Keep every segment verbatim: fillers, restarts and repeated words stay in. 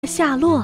下落。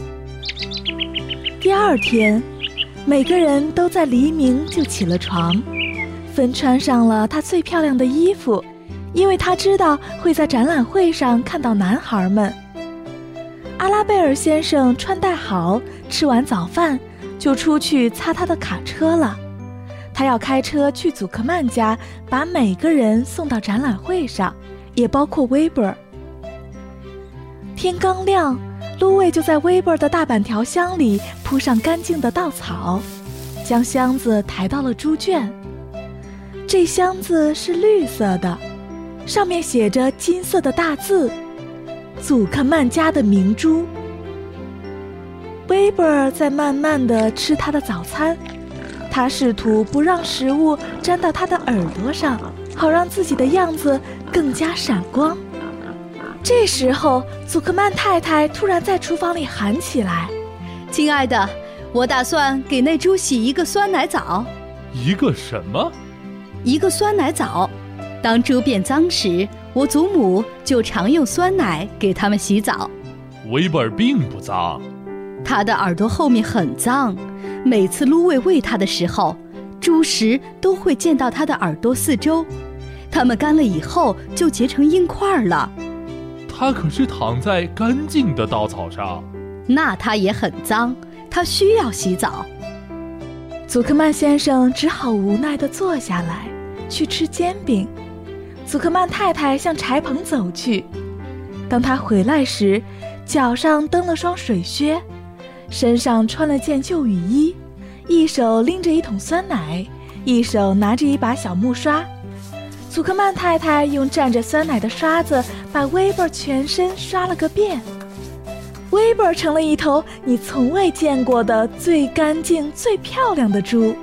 第二天，每个人都在黎明就起了床，芬穿上了她最漂亮的衣服，因为她知道会在展览会上看到男孩们。阿拉贝尔先生穿戴好，吃完早饭就出去擦他的卡车了。他要开车去祖克曼家，把每个人送到展览会上，也包括威伯尔。天刚亮，芦苇就在威伯尔的大板条箱里铺上干净的稻草，将箱子抬到了猪圈。这箱子是绿色的，上面写着金色的大字：祖克曼家的明珠。威伯尔在慢慢地吃他的早餐，他试图不让食物沾到他的耳朵上，好让自己的样子更加闪光。这时候，祖克曼太太突然在厨房里喊起来：“ 亲爱的，我打算给那猪洗一个酸奶澡。” 一个什么？ 一个酸奶澡。当猪变脏时，我祖母就常用酸奶给它们洗澡。 威伯尔并不脏， 他的耳朵后面很脏，每次芦苇喂它的时候，猪食都会溅到它的耳朵四周，它们干了以后就结成硬块了。 他可是躺在干净的稻草上。 那他也很脏，他需要洗澡。 祖克曼先生只好无奈地坐下来，去吃煎饼。祖克曼太太向柴棚走去，当她回来时，脚上蹬了双水靴，身上穿了件旧雨衣，一手拎着一桶酸奶，一手拿着一把小木刷。祖克曼太太用蘸着酸奶的刷子把威伯尔全身刷了个遍，威伯尔成了一头你从未见过的最干净最漂亮的猪。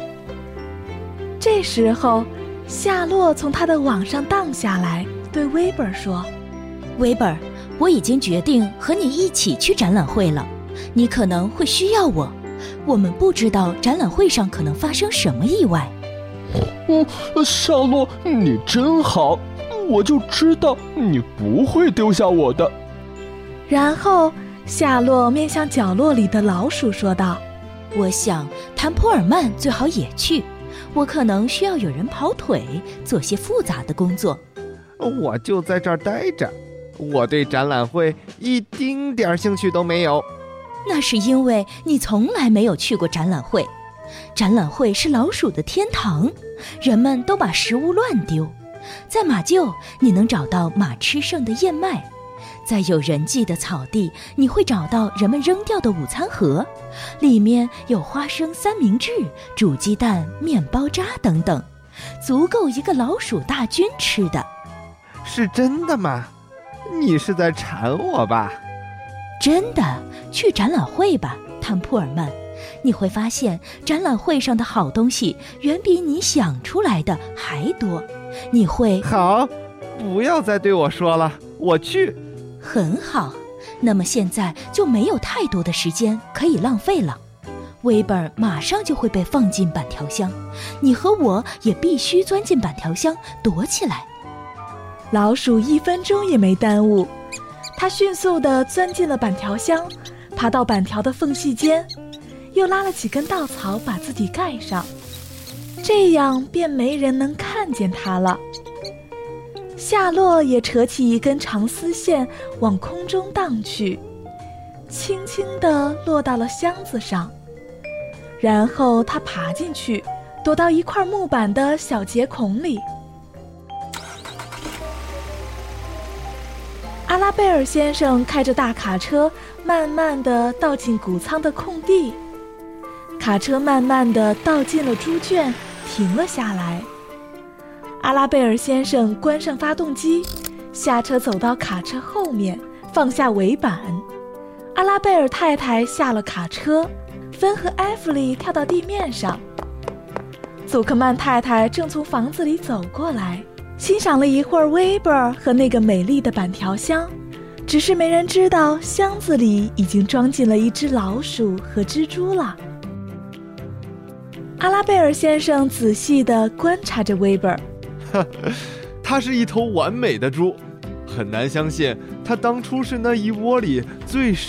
这时候，夏洛从他的网上荡下来，对威伯尔说：“ 威伯尔，我已经决定和你一起去展览会了，你可能会需要我。我们不知道展览会上可能发生什么意外。” 嗯，夏洛，你真好，我就知道你不会丢下我的。 然后，夏洛面向角落里的老鼠说道：“ 我想谭普尔曼最好也去，我可能需要有人跑腿，做些复杂的工作。” 我就在这儿待着，我对展览会一丁点兴趣都没有。 那是因为你从来没有去过展览会。展览会是老鼠的天堂，人们都把食物乱丢。在马厩，你能找到马吃剩的燕麦；在有人迹的草地，你会找到人们扔掉的午餐盒，里面有花生三明治、煮鸡蛋、面包渣等等，足够一个老鼠大军吃的。 是真的吗？你是在馋我吧？ 真的，去展览会吧，谭普尔曼。你会发现展览会上的好东西远比你想出来的还多。你会…… 好，不要再对我说了，我去。 很好，那么现在就没有太多的时间可以浪费了。威伯尔马上就会被放进板条箱，你和我也必须钻进板条箱躲起来。 老鼠一分钟也没耽误，它迅速地钻进了板条箱，爬到板条的缝隙间，又拉了几根稻草把自己盖上，这样便没人能看见它了。夏洛也扯起一根长丝线往空中荡去，轻轻地落到了箱子上，然后他爬进去，躲到一块木板的小节孔里。阿拉贝尔先生开着大卡车慢慢地倒进谷仓的空地，卡车慢慢地倒进了猪圈，停了下来。阿拉贝尔先生关上发动机，下车走到卡车后面，放下尾板。阿拉贝尔太太下了卡车，芬和艾弗里跳到地面上。祖克曼太太正从房子里走过来，欣赏了一会儿威伯尔和那个美丽的板条箱，只是没人知道箱子里已经装进了一只老鼠和蜘蛛了。阿拉贝尔先生仔细地观察着威伯尔， 它是一头完美的猪，很难相信它当初是那一窝里最